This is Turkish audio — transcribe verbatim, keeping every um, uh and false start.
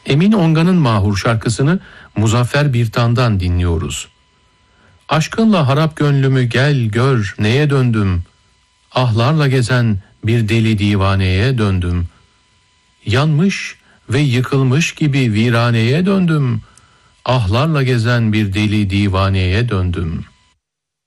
Emin Ongan'ın mahur şarkısını Muzaffer Birtan'dan dinliyoruz. Aşkınla harap gönlümü gel gör neye döndüm, ahlarla gezen bir deli divaneye döndüm. Yanmış ve yıkılmış gibi viraneye döndüm, ahlarla gezen bir deli divaneye döndüm.